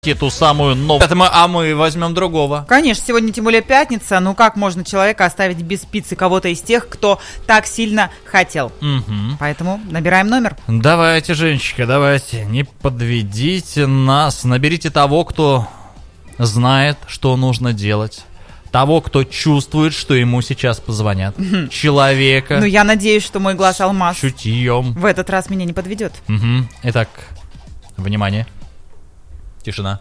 эту самую новую. А мы возьмем другого. Конечно, сегодня тем более пятница. Ну как можно человека оставить без пиццы, кого-то из тех, кто так сильно хотел? Угу. Поэтому набираем номер. Давайте, Женечка, давайте, не подведите нас. Наберите того, кто знает, что нужно делать. Того, кто чувствует, что ему сейчас позвонят. Человека. Ну я надеюсь, что мой глаз алмаз чутьем. в этот раз меня не подведет. Угу. Итак, внимание. Тишина.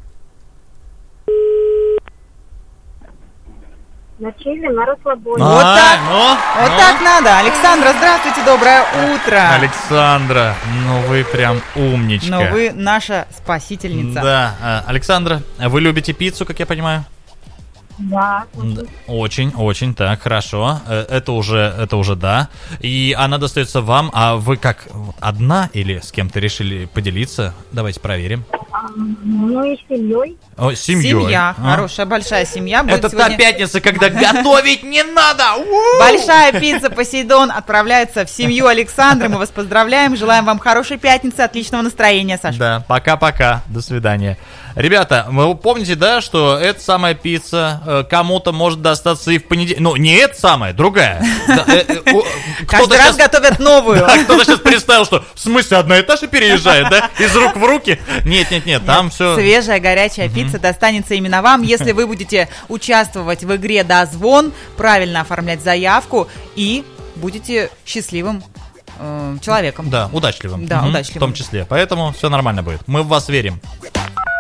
На чили, на расслабоне. Вот так. Вот так надо. Александра, здравствуйте, доброе утро. Александра, ну вы прям умничка. Но вы наша спасительница. Да, Александра, вы любите пиццу, как я понимаю? Да. Очень, очень, так, хорошо. Это уже да. И она достается вам, а вы как, одна или с кем-то решили поделиться? Давайте проверим. Ну и с семьей. О, с семьей. Семья, хорошая, большая семья. Будет Это сегодня... та пятница, когда готовить не надо. Большая пицца Посейдон отправляется в семью Александры. Мы вас поздравляем, желаем вам хорошей пятницы, отличного настроения, Саша. Да, пока-пока, до свидания. Ребята, вы помните, да, что эта самая пицца кому-то может достаться и в понедельник. Ну, не эта самая, другая. Каждый раз готовят новую. Кто-то сейчас представил, что в смысле одна и та же переезжает, да? Из рук в руки? Нет, там все... Свежая, горячая пицца достанется именно вам, если вы будете участвовать в игре «Дозвон», правильно оформлять заявку и будете счастливым человеком. Да, удачливым. Да, удачливым. В том числе. Поэтому все нормально будет. Мы в вас верим.